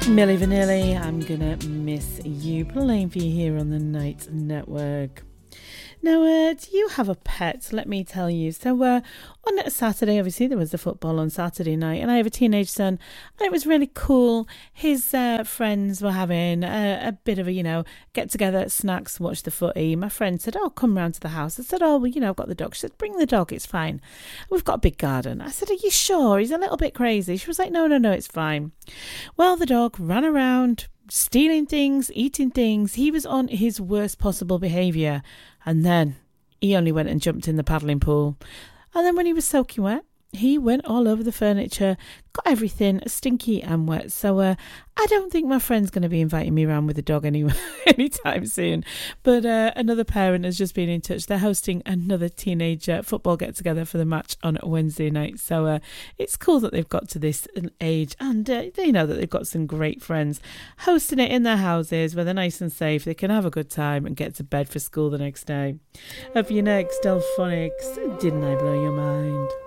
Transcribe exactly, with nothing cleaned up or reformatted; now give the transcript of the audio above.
Milli Vanilli, I'm gonna miss you, playing for you here on the Night Network. Now, uh, do you have a pet? Let me tell you. So, uh, on Saturday, obviously, there was the football on Saturday night, and I have a teenage son, and it was really cool. His uh, friends were having a, a bit of a, you know, get together, snacks, watch the footy. My friend said, "Oh, come round to the house." I said, "Oh, well, you know, I've got the dog." She said, "Bring the dog, it's fine. We've got a big garden." I said, "Are you sure? He's a little bit crazy." She was like, "No, no, no, it's fine." Well, the dog ran around, stealing things, eating things. He was on his worst possible behaviour. And then he only went and jumped in the paddling pool. And then when he was soaking wet, he went all over the furniture, got everything stinky and wet. So uh, I don't think my friend's going to be inviting me around with a dog anyway, anytime soon. But uh, another parent has just been in touch. They're hosting another teenage uh, football get-together for the match on Wednesday night. So uh, it's cool that they've got to this age, and uh, they know that they've got some great friends hosting it in their houses where they're nice and safe. They can have a good time and get to bed for school the next day. Up your next, Delphonics. Didn't I blow your mind?